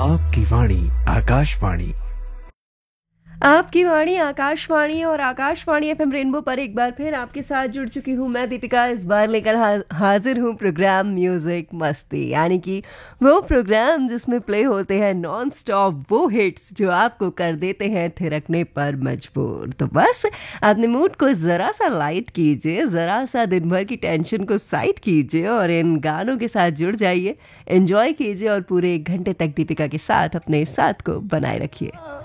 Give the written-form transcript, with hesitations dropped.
आपकी वाणी आकाशवाणी। आपकी वाणी आकाशवाणी और आकाशवाणी एफएम रेनबो पर एक बार फिर आपके साथ जुड़ चुकी हूँ मैं दीपिका। इस बार लेकर हाजिर हूँ प्रोग्राम म्यूजिक मस्ती, यानी कि वो प्रोग्राम जिसमें प्ले होते हैं नॉन स्टॉप वो हिट्स जो आपको कर देते हैं थिरकने पर मजबूर। तो बस अपने मूड को ज़रा सा लाइट कीजिए, ज़रा सा दिन भर की टेंशन को साइड कीजिए और इन गानों के साथ जुड़ जाइए, एंजॉय कीजिए और पूरे 1 घंटे तक दीपिका के साथ अपने साथ को बनाए रखिए।